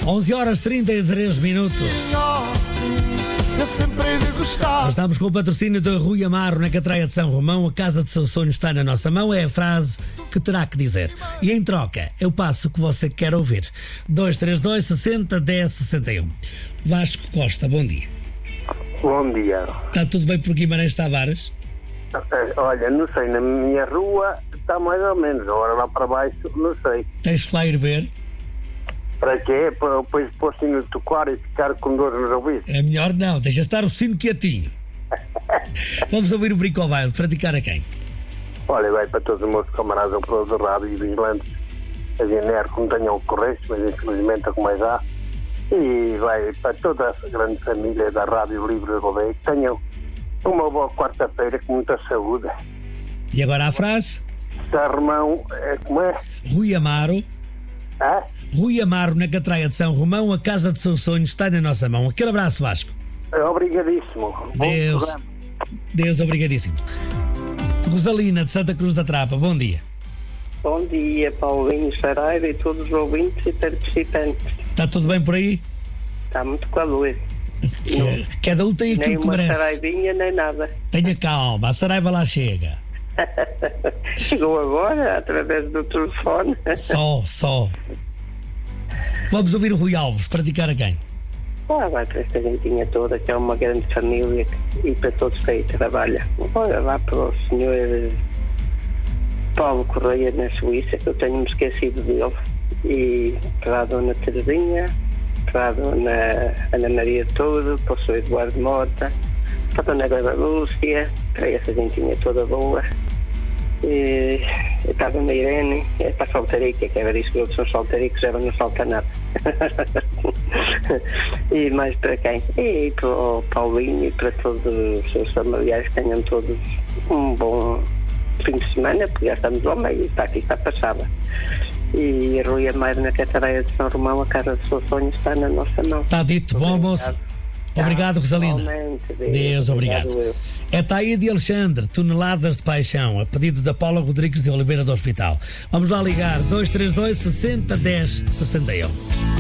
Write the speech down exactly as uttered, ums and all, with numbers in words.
onze horas trinta e três minutos. Eu sempre hei de gostar. Nós estamos com o patrocínio de Rui Amaro na Catraia de São Romão. A casa de seus sonhos está na nossa mão. É a frase que terá que dizer. E em troca, eu passo o que você quer ouvir. dois três dois, sessenta, dez, sessenta e um. Vasco Costa, bom dia. Bom dia. Está tudo bem por Guimarães Tavares? Olha, não sei, na minha rua está mais ou menos. Agora lá para baixo, não sei. Tens que lá ir ver. Para quê? Para depois pôr o sino de tocar e ficar com dor nos ouvidos? É melhor não, deixa estar o sino quietinho. Vamos ouvir o Brinco ao Baile, praticar a quem? Olha, vai para todos os meus camaradas operadores de rádio e vigilantes a G N R que não tenham ocorrência, mas infelizmente é como é já. E vai para toda a grande família da Rádio Livre de Rodeio que tenham uma boa quarta-feira com muita saúde. E agora a frase? Sarmão, é, como é? Rui Amaro. Hã? Rui Amaro na Catraia de São Romão, a casa de seus sonhos está na nossa mão. Aquele abraço, Vasco. Obrigadíssimo. Bom Deus, programa. Deus, obrigadíssimo. Rosalina de Santa Cruz da Trapa, bom dia. Bom dia, Paulinho, Saraiva e todos os ouvintes e participantes. Está tudo bem por aí? Está muito calor. Que, cada um tem Nem aquilo que uma merece. saraivinha, nem nada. Tenha calma, a Saraiva lá chega. Chegou agora, através do telefone. Só, só. Vamos ouvir o Rui Alves, praticar a quem? Ah, vai para esta gentinha toda, que é uma grande família e para todos que aí trabalha. Olha lá para o senhor Paulo Correia na Suíça, que eu tenho-me esquecido dele. E para a dona Terezinha, para a dona Ana Maria Todo, para o senhor Eduardo Mota, para a dona Gleba Lúcia, para essa gentinha toda boa. E, e para a dona Irene, e para a Saltarica, que era disso que outros são saltaricos, já não falta nada. E mais para quem? E para o Paulinho e para todos os seus familiares que tenham todos um bom fim de semana, porque já estamos ao meio, está aqui, está passada. E Rui Amaro na Catraia de São Romão, a casa dos seus sonhos está na nossa mão. Está dito, bom almoço. Obrigado, Rosalina. Deus, Deus, obrigado. obrigado É Taíde Alexandre, Toneladas de Paixão, a pedido da Paula Rodrigues de Oliveira do Hospital. Vamos lá ligar, dois três dois, sessenta, dez, sessenta e um.